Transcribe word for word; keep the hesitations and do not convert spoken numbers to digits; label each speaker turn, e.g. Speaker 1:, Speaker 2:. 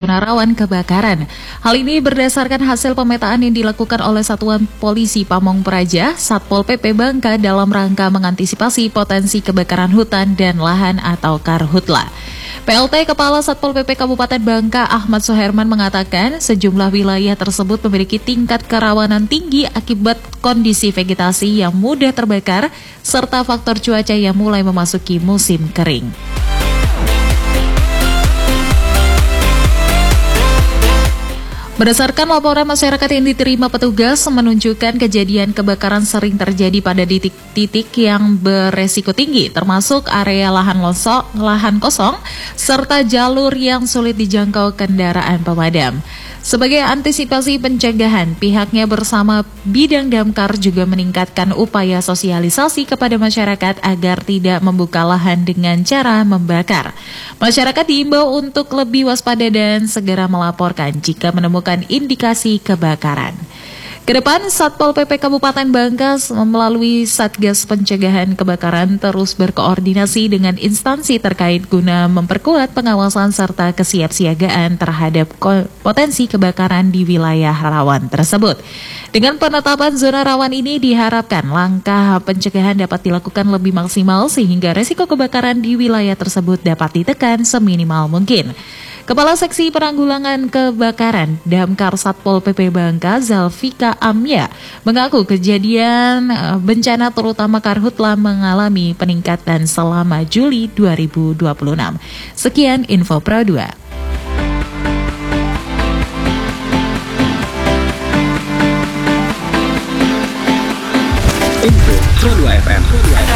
Speaker 1: zona rawan kebakaran. Hal ini berdasarkan hasil pemetaan yang dilakukan oleh Satuan Polisi Pamong Praja, Satpol P P Bangka dalam rangka mengantisipasi potensi kebakaran hutan dan lahan atau karhutla. P L T Kepala Satpol P P Kabupaten Bangka Ahmad Soherman mengatakan sejumlah wilayah tersebut memiliki tingkat kerawanan tinggi akibat kondisi vegetasi yang mudah terbakar serta faktor cuaca yang mulai memasuki musim kering. Berdasarkan laporan masyarakat yang diterima petugas menunjukkan kejadian kebakaran sering terjadi pada titik-titik yang beresiko tinggi, termasuk area lahan losok, lahan kosong, serta jalur yang sulit dijangkau kendaraan pemadam. Sebagai antisipasi pencegahan, pihaknya bersama Bidang Damkar juga meningkatkan upaya sosialisasi kepada masyarakat agar tidak membuka lahan dengan cara membakar. Masyarakat diimbau untuk lebih waspada dan segera melaporkan jika menemukan indikasi kebakaran. Kedepan, Satpol P P Kabupaten Bangka melalui Satgas Pencegahan Kebakaran terus berkoordinasi dengan instansi terkait guna memperkuat pengawasan serta kesiapsiagaan terhadap potensi kebakaran di wilayah rawan tersebut. Dengan penetapan zona rawan ini diharapkan langkah pencegahan dapat dilakukan lebih maksimal sehingga resiko kebakaran di wilayah tersebut dapat ditekan seminimal mungkin. Kepala Seksi Penanggulangan Kebakaran Damkar Satpol P P Bangka Zalfika Amya mengaku kejadian bencana terutama karhutla mengalami peningkatan selama Juli dua ribu dua puluh enam. Sekian Info Pro dua.
Speaker 2: Info Pro dua F M.